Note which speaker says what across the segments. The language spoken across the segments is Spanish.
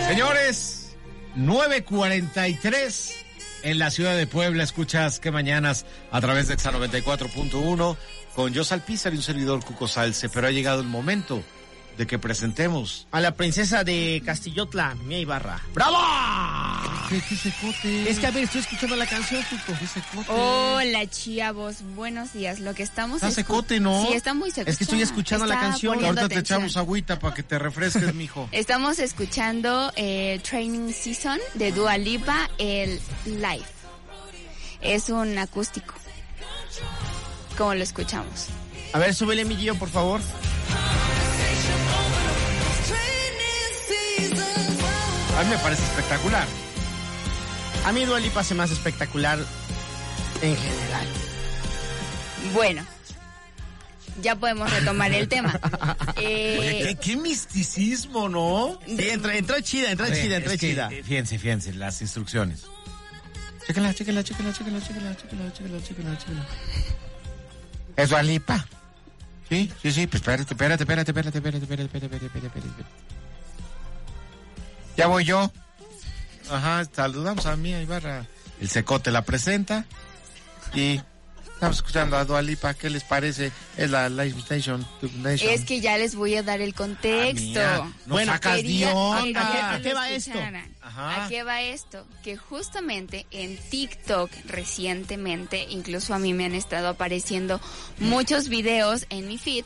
Speaker 1: Señores, 9:43 en la ciudad de Puebla. Escuchas Qué Mañanas a través de Exa 94.1 con Jos Alpizar y un servidor Cuco Salce. Pero ha llegado el momento de que presentemos
Speaker 2: a la princesa de Castillotla, Mía Ibarra. ¡Bravo!
Speaker 1: ¿Qué secote?
Speaker 2: Es que a ver, estoy escuchando la canción, Cuco.
Speaker 1: ¿Qué secote?
Speaker 3: Hola, chavos, buenos días. Lo que estamos
Speaker 1: Está secote, ¿no?
Speaker 3: Sí, está muy secote.
Speaker 2: Es que estoy escuchando la canción.
Speaker 1: Ahorita
Speaker 3: atención.
Speaker 1: te echamos agüita para que te refresques, mijo.
Speaker 3: Estamos escuchando Training Season de Dua Lipa, el live. Es un acústico, como lo escuchamos.
Speaker 2: A ver, súbele, mi Gio, por favor.
Speaker 1: A mí me parece espectacular.
Speaker 2: A mí Dua Lipa se me hace espectacular en general.
Speaker 3: Bueno, ya podemos retomar el tema.
Speaker 1: Oye, qué misticismo, ¿no?
Speaker 2: Sí, entró chida.
Speaker 1: Fíjense, las instrucciones. Chéquenla. ¿Es Dua Lipa? Sí, pues espérate. Ya voy yo. Ajá, saludamos a Mía Ibarra. El secote la presenta y estamos escuchando a Dua Lipa. ¿Qué les parece? Es la Live Station.
Speaker 3: Es que ya les voy a dar el contexto.
Speaker 1: No sacas de onda.
Speaker 2: ¿A qué va esto?
Speaker 1: Ajá.
Speaker 3: ¿A qué va esto? Que justamente en TikTok recientemente, incluso a mí me han estado apareciendo muchos videos en mi feed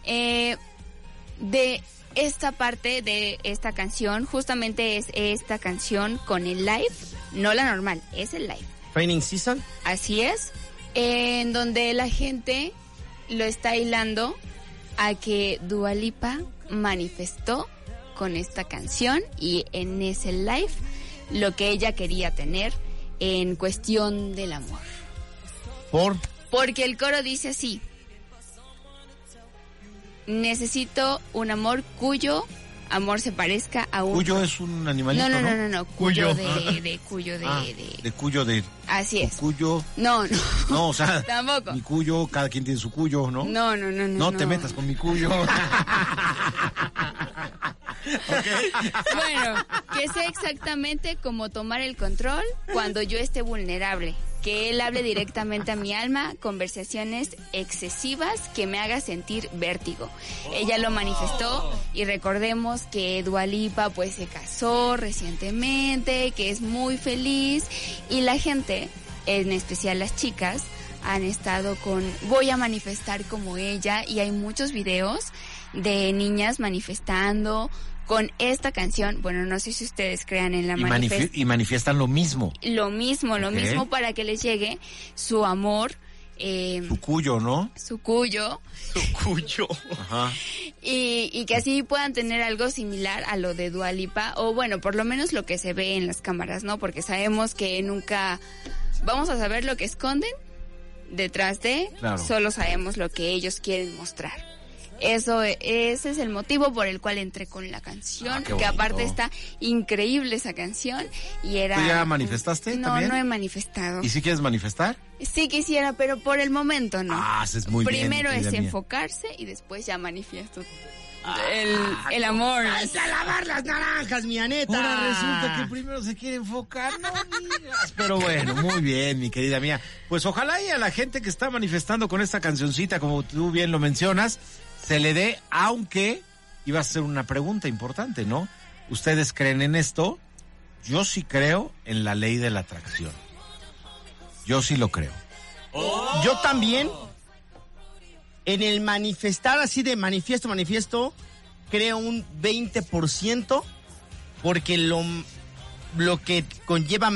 Speaker 3: de esta parte de esta canción. Justamente es esta canción con el live, no la normal, es el live.
Speaker 2: Training Season.
Speaker 3: Así es, en donde la gente lo está hilando a que Dua Lipa manifestó con esta canción y en ese live lo que ella quería tener en cuestión del amor. Porque el coro dice así: necesito un amor cuyo amor se parezca a un...
Speaker 1: Cuyo es un animalito, ¿no?
Speaker 3: No.
Speaker 2: Cuyo.
Speaker 3: De cuyo de...
Speaker 1: De cuyo de...
Speaker 3: Así es.
Speaker 1: Cuyo...
Speaker 3: No.
Speaker 1: No, o sea...
Speaker 3: Tampoco.
Speaker 1: Mi cuyo, cada quien tiene su cuyo, ¿no?
Speaker 3: No.
Speaker 1: No te metas con mi cuyo.
Speaker 3: Okay. Bueno, que sea exactamente como tomar el control cuando yo esté vulnerable. Que él hable directamente a mi alma, conversaciones excesivas que me haga sentir vértigo. Ella lo manifestó y recordemos que Dua Lipa pues se casó recientemente, que es muy feliz y la gente, en especial las chicas, han estado con voy a manifestar como ella y hay muchos videos de niñas manifestando con esta canción. Bueno, no sé si ustedes crean en la manifestación.
Speaker 1: Y manifiestan lo mismo.
Speaker 3: Lo mismo para que les llegue su amor.
Speaker 1: Su cuyo, ¿no?
Speaker 3: Su cuyo.
Speaker 1: Ajá.
Speaker 3: Y que así puedan tener algo similar a lo de Dua Lipa, o bueno, por lo menos lo que se ve en las cámaras, ¿no? Porque sabemos que nunca vamos a saber lo que esconden detrás de,
Speaker 1: claro.
Speaker 3: Solo sabemos lo que ellos quieren mostrar. Ese es el motivo por el cual entré con la canción, que aparte está increíble esa canción y era...
Speaker 1: ¿Tú ya manifestaste también?
Speaker 3: No he manifestado.
Speaker 1: ¿Y si quieres manifestar?
Speaker 3: Sí quisiera, pero por el momento no.
Speaker 1: Haces muy bien.
Speaker 3: Primero es enfocarse y después ya manifiesto el amor.
Speaker 2: ¡Vas a lavar las naranjas, mi Aneta!
Speaker 1: Ahora resulta que primero se quiere enfocar, no digas. Pero bueno, muy bien, mi querida mía. Pues ojalá y a la gente que está manifestando con esta cancioncita, como tú bien lo mencionas, se le dé, aunque iba a ser una pregunta importante, ¿no? ¿Ustedes creen en esto? Yo sí creo en la ley de la atracción. Yo sí lo creo.
Speaker 2: Yo también. En el manifestar así de manifiesto, creo un 20%, porque lo que conlleva